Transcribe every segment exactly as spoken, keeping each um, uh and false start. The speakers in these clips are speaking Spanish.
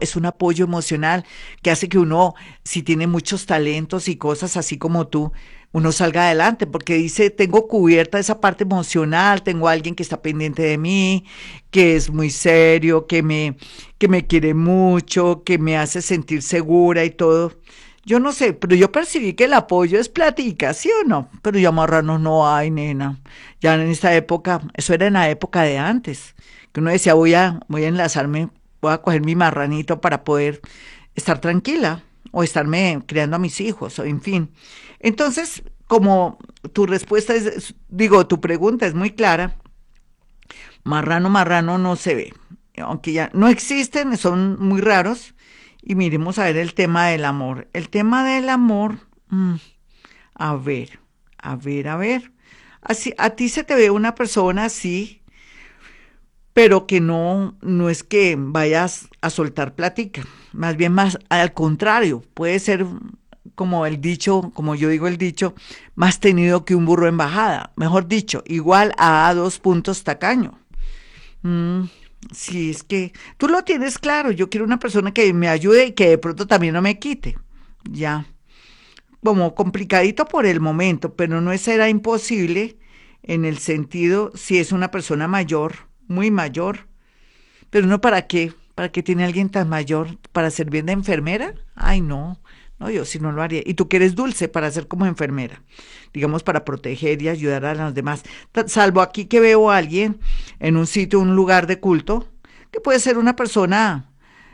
es un apoyo emocional que hace que uno, si tiene muchos talentos y cosas así como tú, uno salga adelante, porque dice, tengo cubierta esa parte emocional, tengo a alguien que está pendiente de mí, que es muy serio, que me, que me quiere mucho, que me hace sentir segura y todo. Yo no sé, pero yo percibí que el apoyo es platica, ¿sí o no? Pero ya marranos no hay, nena. Ya en esta época, eso era en la época de antes, que uno decía, voy a, voy a enlazarme, voy a coger mi marranito para poder estar tranquila o estarme criando a mis hijos, o en fin. Entonces, como tu respuesta es, digo, tu pregunta es muy clara, marrano, marrano no se ve, aunque ya no existen, son muy raros. Y miremos a ver el tema del amor. El tema del amor, mm, a ver, a ver, a ver. Así, a ti se te ve una persona así, pero que no, no es que vayas a soltar plática, más bien más al contrario, puede ser como el dicho, como yo digo el dicho, más tenido que un burro en bajada, mejor dicho, igual a dos puntos tacaño. Mm, sí, es que tú lo tienes claro, yo quiero una persona que me ayude y que de pronto también no me quite, ya, como complicadito por el momento, pero no será imposible en el sentido si es una persona mayor, muy mayor, pero no para qué, para qué tiene alguien tan mayor, para servir de enfermera, ay no, no, yo sí no lo haría, y tú que eres dulce para ser como enfermera, digamos para proteger y ayudar a los demás, Ta- salvo aquí que veo a alguien en un sitio, un lugar de culto, que puede ser una persona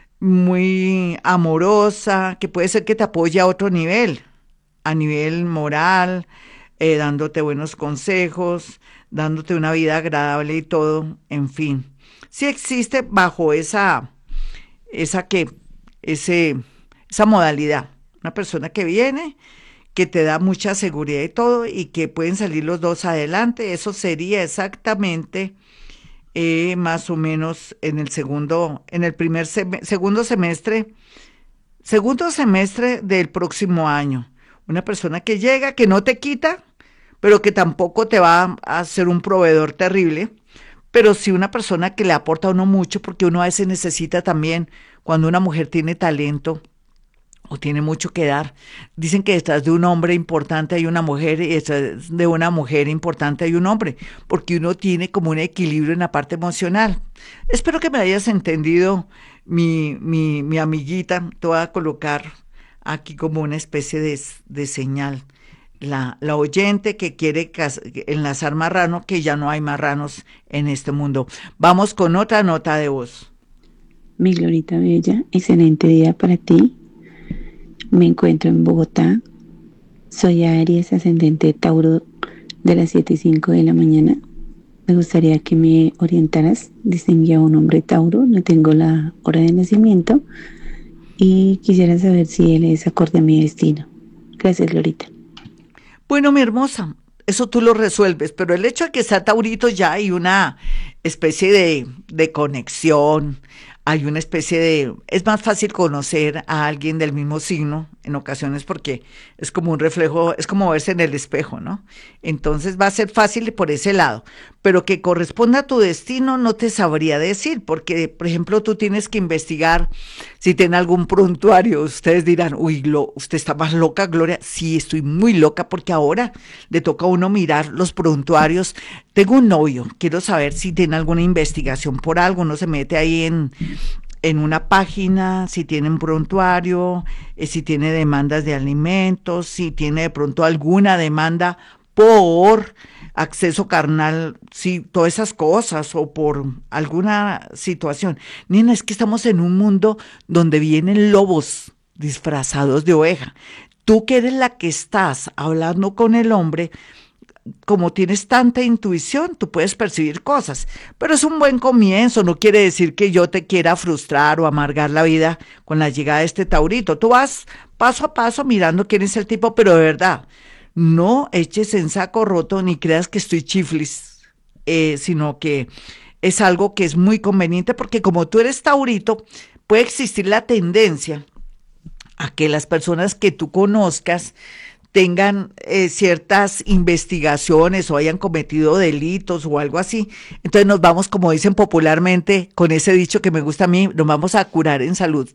muy amorosa, que puede ser que te apoye a otro nivel, a nivel moral, eh, dándote buenos consejos, dándote una vida agradable y todo, en fin. Sí existe bajo esa, esa que, ese, esa modalidad, una persona que viene, que te da mucha seguridad y todo, y que pueden salir los dos adelante, eso sería exactamente eh, más o menos en el segundo, en el primer sem- segundo semestre, segundo semestre del próximo año. Una persona que llega, que no te quita, pero que tampoco te va a ser un proveedor terrible, pero sí una persona que le aporta a uno mucho, porque uno a veces necesita también, cuando una mujer tiene talento, o tiene mucho que dar. Dicen que detrás de un hombre importante hay una mujer y detrás de una mujer importante hay un hombre, porque uno tiene como un equilibrio en la parte emocional. Espero que me hayas entendido, mi, mi, mi amiguita. Te voy a colocar aquí como una especie de, de señal. La, la oyente que quiere cas- enlazar marrano, que ya no hay marranos en este mundo. Vamos con otra nota de voz. Mi Glorita Bella, excelente día para ti. Me encuentro en Bogotá. Soy Aries, ascendente Tauro de las siete y cinco de la mañana. Me gustaría que me orientaras. Distinguí a un hombre Tauro, no tengo la hora de nacimiento y quisiera saber si él es acorde a mi destino. Gracias, Glorita. Bueno, mi hermosa, eso tú lo resuelves, pero el hecho de que sea Taurito ya hay una especie de, de conexión, hay una especie de... Es más fácil conocer a alguien del mismo signo en ocasiones porque es como un reflejo, es como verse en el espejo, ¿no? Entonces va a ser fácil por ese lado, pero que corresponda a tu destino no te sabría decir, porque, por ejemplo, tú tienes que investigar si tiene algún prontuario. Ustedes dirán, uy, lo, usted está más loca, Gloria. Sí, estoy muy loca porque ahora le toca a uno mirar los prontuarios. Tengo un novio, quiero saber si tiene alguna investigación por algo, uno se mete ahí en, en una página, si tiene un prontuario, eh, si tiene demandas de alimentos, si tiene de pronto alguna demanda por acceso carnal, sí, todas esas cosas, o por alguna situación. Nina, es que estamos en un mundo donde vienen lobos disfrazados de oveja. Tú que eres la que estás hablando con el hombre, como tienes tanta intuición, tú puedes percibir cosas, pero es un buen comienzo, no quiere decir que yo te quiera frustrar o amargar la vida con la llegada de este taurito. Tú vas paso a paso mirando quién es el tipo, pero de verdad, no eches en saco roto ni creas que estoy chiflis, eh, sino que es algo que es muy conveniente porque como tú eres taurito, puede existir la tendencia a que las personas que tú conozcas tengan eh, ciertas investigaciones o hayan cometido delitos o algo así. Entonces nos vamos, como dicen popularmente, con ese dicho que me gusta a mí, nos vamos a curar en salud.